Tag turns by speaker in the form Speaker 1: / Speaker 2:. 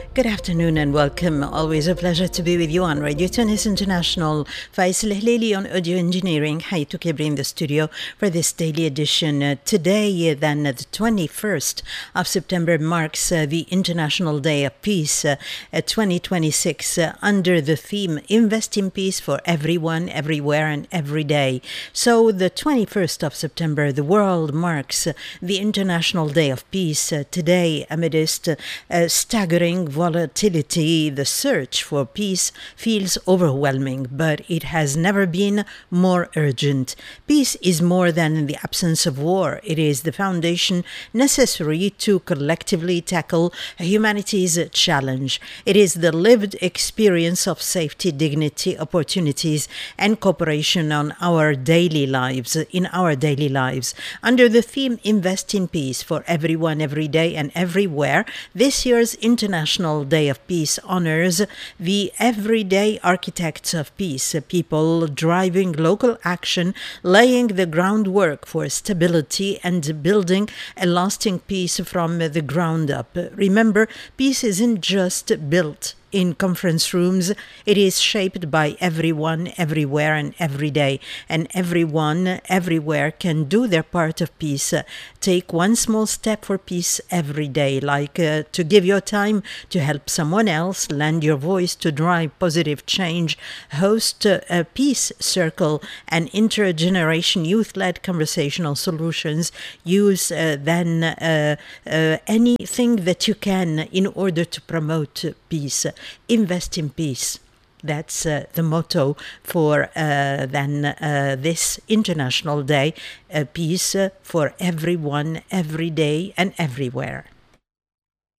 Speaker 1: Good afternoon and welcome. Always a pleasure to be with you on Radio Tunis International. Faisal Hlili on audio engineering. Hayatu Kibri in the studio for this daily edition. Today, then, the 21st of September marks the International Day of Peace 2026 under the theme Invest in Peace for Everyone, Everywhere and Every Day. So the 21st of September, the world marks the International Day of Peace. Today, amidst staggering volatility, the search for peace feels overwhelming, but it has never been more urgent. Peace is more than the absence of war. It is the foundation necessary to collectively tackle humanity's challenge. It is the lived experience of safety, dignity, opportunities, and cooperation in our daily lives. Under the theme Invest in Peace for Everyone, Every Day and Everywhere, this year's International Day of Peace honors the everyday architects of peace, people driving local action, laying the groundwork for stability and building a lasting peace from the ground up. Remember, peace isn't just built in conference rooms. It is shaped by everyone, everywhere and every day. And everyone, everywhere can do their part of peace. Take one small step for peace every day, like to give your time to help someone else, lend your voice to drive positive change, host a peace circle and intergeneration youth-led conversational solutions. Use anything that you can in order to promote peace. Invest in peace. That's the motto for this International Day, peace for everyone, every day and everywhere.